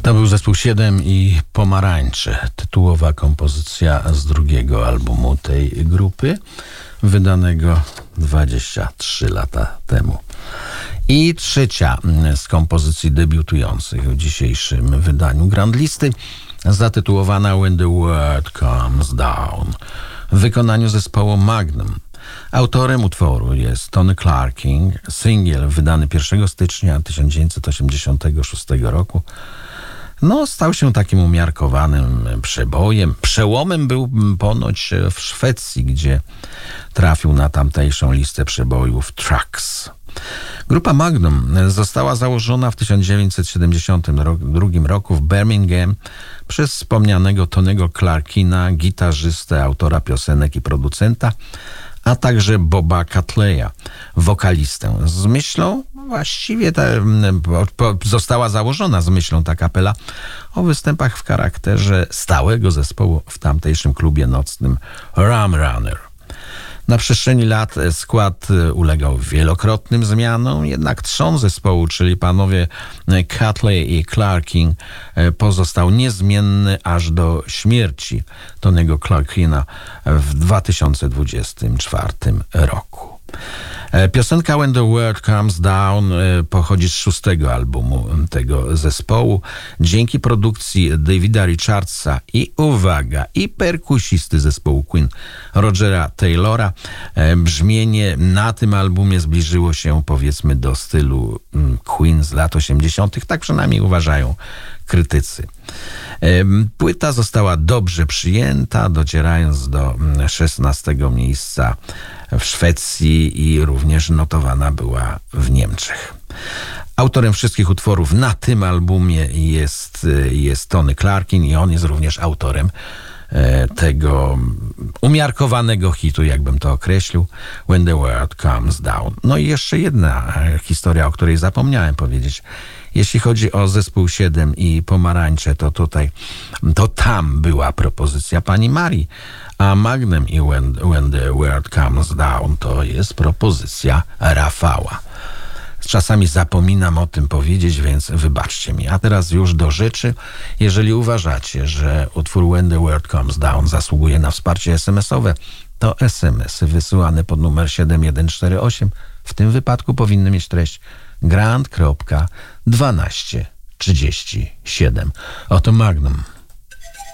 To był zespół 7 i Pomarańcze, tytułowa kompozycja z drugiego albumu tej grupy, wydanego 23 lata temu. I trzecia z kompozycji debiutujących w dzisiejszym wydaniu Grand Listy, zatytułowana When the World Comes Down, w wykonaniu zespołu Magnum. Autorem utworu jest Tony Clarking. Singiel wydany 1 stycznia 1986 roku stał się takim umiarkowanym przebojem. Przełomem był ponoć w Szwecji, gdzie trafił na tamtejszą listę przebojów Tracks. Grupa Magnum została założona w 1972 roku w Birmingham przez wspomnianego Tonego Clarkina, gitarzystę, autora piosenek i producenta, a także Boba Catleya, wokalistę. Z myślą, właściwie została założona z myślą ta kapela o występach w charakterze stałego zespołu w tamtejszym klubie nocnym Rum Runner. Na przestrzeni lat skład ulegał wielokrotnym zmianom, jednak trzon zespołu, czyli panowie Catley i Clarkin, pozostał niezmienny aż do śmierci Tonego Clarkina w 2024 roku. Piosenka When the World Comes Down pochodzi z 6. albumu tego zespołu. Dzięki produkcji Davida Richardsa i perkusisty zespołu Queen Rogera Taylora brzmienie na tym albumie zbliżyło się, powiedzmy, do stylu Queen z lat 80. Tak przynajmniej uważają krytycy. Płyta została dobrze przyjęta, docierając do 16. miejsca w Szwecji i również notowana była w Niemczech. Autorem wszystkich utworów na tym albumie jest Tony Clarkin i on jest również autorem tego umiarkowanego hitu, jakbym to określił, When the World Comes Down. No i jeszcze jedna historia, o której zapomniałem powiedzieć. Jeśli chodzi o zespół 7 i Pomarańcze, to tam była propozycja pani Marii, a Magnum i When the World Comes Down to jest propozycja Rafała. Czasami zapominam o tym powiedzieć, więc wybaczcie mi. A teraz już do rzeczy. Jeżeli uważacie, że utwór When the World Comes Down zasługuje na wsparcie SMS-owe, to SMS-y wysyłane pod numer 7148 w tym wypadku powinny mieć treść Grand.1237. Oto Magnum.